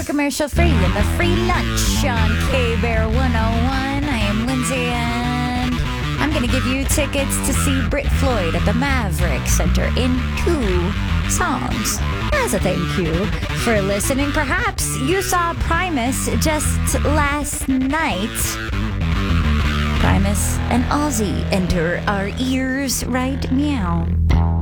for commercial free and the free lunch on K-Bear 101. I am Lindsay and I'm going to give you tickets to see Brit Floyd at the Maverick Center in 2 songs. As a thank you for listening, perhaps you saw Primus just last night. Primus and Ozzy enter our ears right meow.